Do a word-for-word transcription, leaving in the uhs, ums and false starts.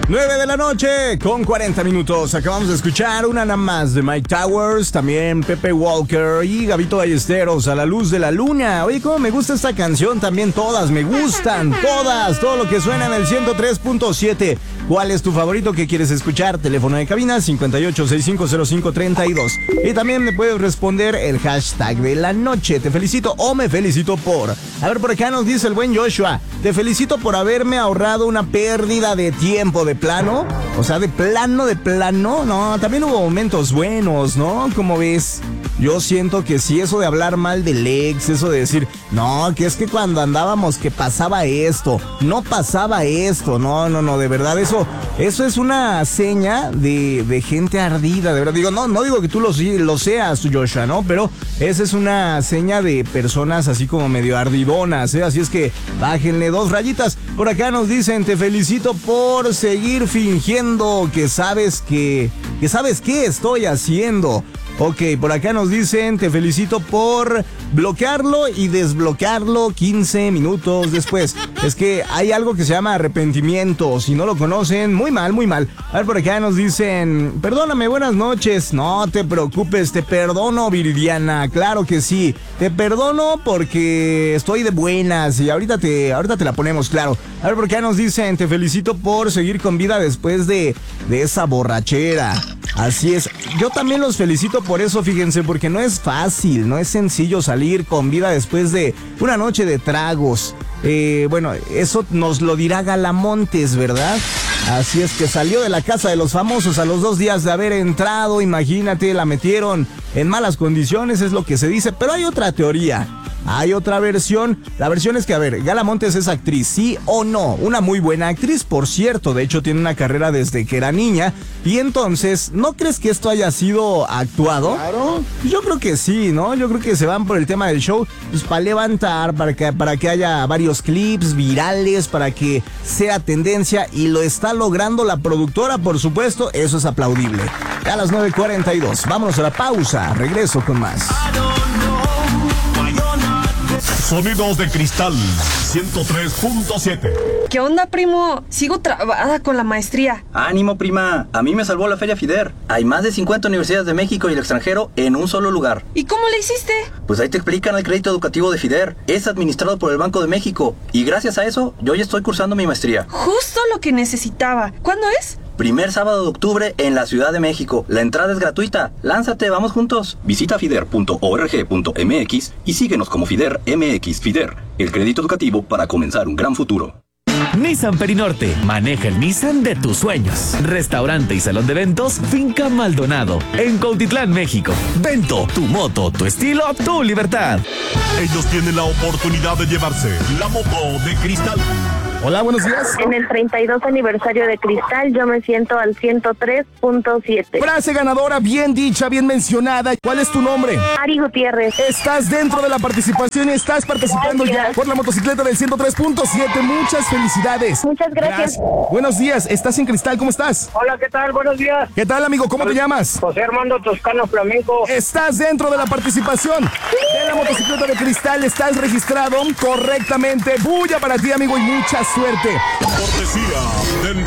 nueve de la noche con cuarenta minutos. Acabamos de escuchar una nada más de Mike Towers, también Pepe Walker y Gabito Ballesteros, A la luz de la luna. Oye, cómo me gusta esta canción, también todas me gustan, todas, todo lo que suena en el ciento tres punto siete. ¿Cuál es tu favorito que quieres escuchar? Teléfono de cabina cincuenta y ocho, sesenta y cinco cero cinco, treinta y dos. Y también me puedes responder el hashtag de la noche. Te felicito o me felicito por... A ver, por acá nos dice el buen Joshua. Te felicito por haberme ahorrado una pérdida de tiempo. De plano, o sea, de plano, de plano. No, también hubo momentos buenos, ¿no? Como ves, yo siento que sí, eso de hablar mal del ex, eso de decir, no, que es que cuando andábamos que pasaba esto, no pasaba esto, no, no, no, de verdad, eso, eso es una seña de, de gente ardida, de verdad. Digo, no, no digo que tú lo, lo seas, Joshua, ¿no? Pero esa es una seña de personas así como medio ardidonas, ¿eh? Así es que bájenle dos rayitas. Por acá nos dicen, te felicito por seguir fingiendo que sabes que, que sabes qué estoy haciendo. Ok, por acá nos dicen, te felicito por bloquearlo y desbloquearlo quince minutos después. Es que hay algo que se llama arrepentimiento. Si no lo conocen, muy mal, muy mal. A ver, por acá nos dicen, perdóname, buenas noches. No te preocupes, te perdono, Viridiana. Claro que sí. Te perdono porque estoy de buenas y ahorita te, ahorita te la ponemos, claro. A ver, por acá nos dicen, te felicito por seguir con vida después de, de esa borrachera. Así es. Yo también los felicito por eso, fíjense, porque no es fácil, no es sencillo salir con vida después de una noche de tragos. Eh, bueno, eso nos lo dirá Galamontes, ¿verdad? Así es que salió de la casa de los famosos a los dos días de haber entrado, imagínate, la metieron en malas condiciones, es lo que se dice, pero hay otra teoría. Hay otra versión. La versión es que, a ver, Gala Montes es actriz, ¿sí o no? Una muy buena actriz, por cierto. De hecho, tiene una carrera desde que era niña. Y entonces, ¿no crees que esto haya sido actuado? Claro. Yo creo que sí, ¿no? Yo creo que se van por el tema del show, pues para levantar, para que, para que haya varios clips virales, para que sea tendencia. Y lo está logrando la productora, por supuesto. Eso es aplaudible. A las nueve cuarenta y dos. Vámonos a la pausa. Regreso con más. Sonidos de Cristal ciento tres punto siete. ¿Qué onda, primo? Sigo trabada con la maestría. Ánimo, prima. A mí me salvó la Feria FIDER. Hay más de cincuenta universidades de México y el extranjero en un solo lugar. ¿Y cómo le hiciste? Pues ahí te explican el crédito educativo de FIDER. Es administrado por el Banco de México. Y gracias a eso, yo ya estoy cursando mi maestría. Justo lo que necesitaba. ¿Cuándo es? Primer sábado de octubre en la Ciudad de México. La entrada es gratuita. Lánzate, vamos juntos. Visita fider punto org punto mx y síguenos como Fider M X. FIDER, el crédito educativo para comenzar un gran futuro. Nissan Perinorte, maneja el Nissan de tus sueños. Restaurante y salón de eventos, Finca Maldonado, en Cuautitlán, México. Vento, tu moto, tu estilo, tu libertad. Ellos tienen la oportunidad de llevarse la moto de Cristal. Hola, buenos días. En el treinta y dos aniversario de Cristal, yo me siento al ciento tres punto siete. Frase ganadora, bien dicha, bien mencionada. ¿Cuál es tu nombre? Ari Gutiérrez. Estás dentro de la participación y estás participando Gracias. ya por la motocicleta del ciento tres punto siete. Muchas felicidades. Muchas gracias. Buenos días, estás en Cristal, ¿cómo estás? Hola, ¿qué tal? Buenos días. ¿Qué tal, amigo? ¿Cómo te llamas? José Armando Toscano Flamenco. Estás dentro de la participación de la motocicleta de Cristal. Estás registrado correctamente. Bulla para ti, amigo, y mucha suerte. Cortesía del